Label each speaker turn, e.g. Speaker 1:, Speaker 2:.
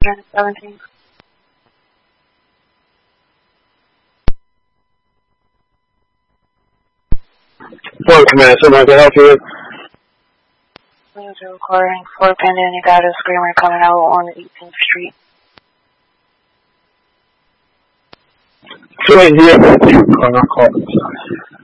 Speaker 1: 17.
Speaker 2: Fort Command, someone can help you with?
Speaker 1: News recording Fort Pendant. You got a screamer coming out on 18th Street.
Speaker 2: 280, call.